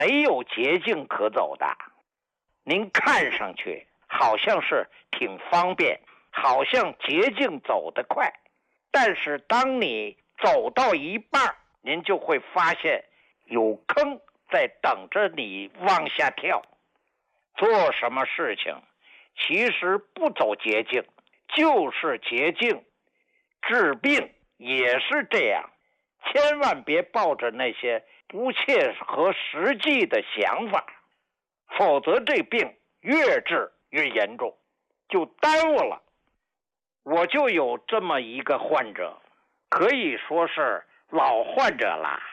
没有捷径可走的。您看上去好像是挺方便，好像捷径走得快，但是当你走到一半，您就会发现有坑在等着你往下跳。做什么事情其实不走捷径就是捷径，治病也是这样，千万别抱着那些不切合实际的想法，否则这病越治越严重，就耽误了。我就有这么一个患者，可以说是老患者啦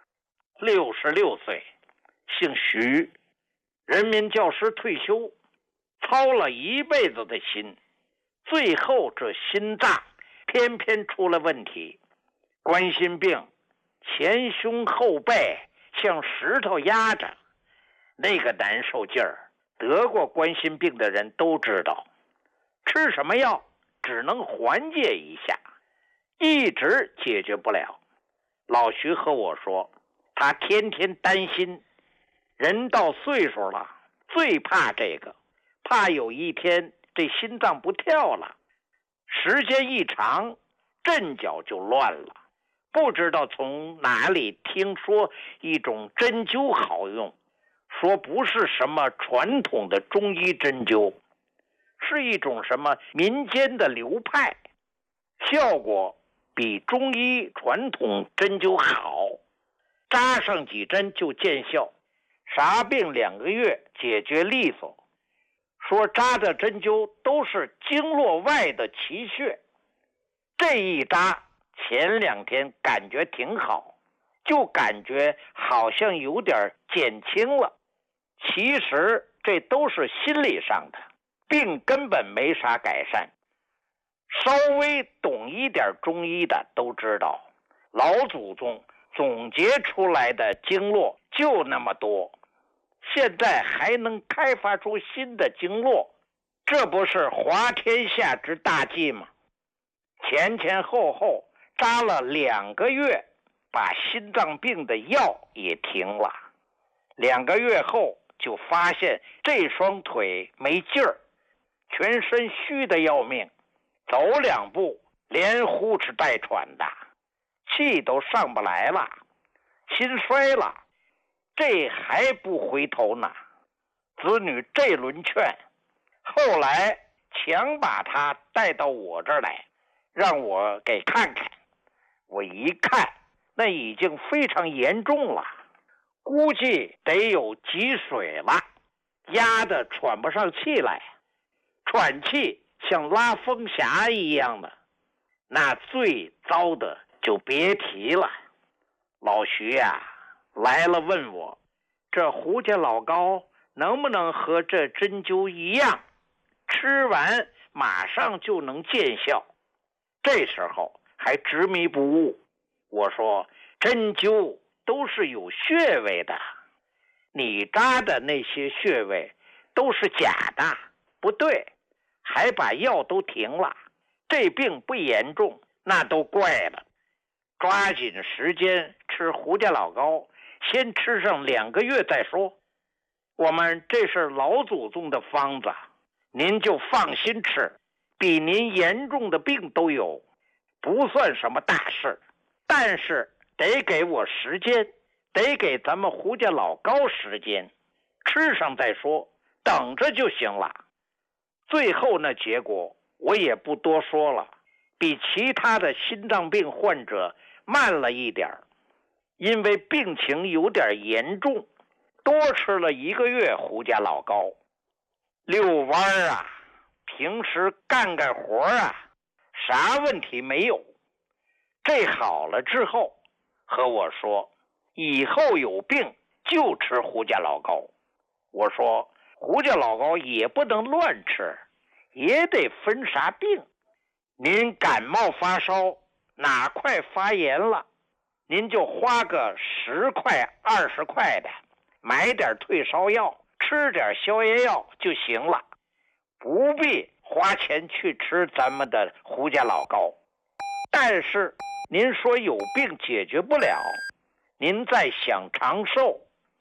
，66岁，姓徐，人民教师退休，操了一辈子的心，最后这心脏偏偏出了问题，冠心病，前胸后背像石头压着，那个难受劲儿，得过冠心病的人都知道。吃什么药只能缓解一下，一直解决不了。老徐和我说，他天天担心，人到岁数了最怕这个，怕有一天这心脏不跳了，时间一长阵脚就乱了。不知道从哪里听说一种针灸好用，说不是什么传统的中医针灸，是一种什么民间的流派，效果比中医传统针灸好，扎上几针就见效，啥病2个月解决利索。说扎的针灸都是经络外的奇穴，这一扎前2天感觉挺好，就感觉好像有点减轻了，其实这都是心理上的，病根本没啥改善。稍微懂一点中医的都知道，老祖宗总结出来的经络就那么多，现在还能开发出新的经络，这不是滑天下之大稽吗？前后扎了2个月，把心脏病的药也停了。2个月后就发现这双腿没劲儿，全身虚得要命，走2步连呼哧带喘的，气都上不来了，心衰了，这还不回头呢。子女这轮劝，后来强把他带到我这儿来，让我给看看。我一看，那已经非常严重了，估计得有积水了，压得喘不上气来，喘气像拉风匣一样的，那最糟的就别提了。老徐呀，来了问我，这胡家老膏能不能和这针灸一样，吃完马上就能见效？这时候还执迷不悟。我说，针灸都是有穴位的，你扎的那些穴位都是假的，不对，还把药都停了，这病不严重那都怪了。抓紧时间吃胡家老膏，先吃上2个月再说。我们这是老祖宗的方子，您就放心吃，比您严重的病都有，不算什么大事，但是得给我时间，得给咱们胡家老膏时间，吃上再说，等着就行了。最后那结果我也不多说了，比其他的心脏病患者慢了一点，因为病情有点严重，多吃了1个月胡家老膏。遛弯啊，平时干活啊，啥问题没有。这好了之后和我说，以后有病就吃胡家老膏。我说，胡家老膏也不能乱吃，也得分啥病。您感冒发烧，哪块发炎了，您就花个10块20块的，买点退烧药，吃点消炎药就行了，不必花钱去吃咱们的胡家老膏。但是您说有病解决不了，您再想长寿，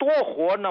多活那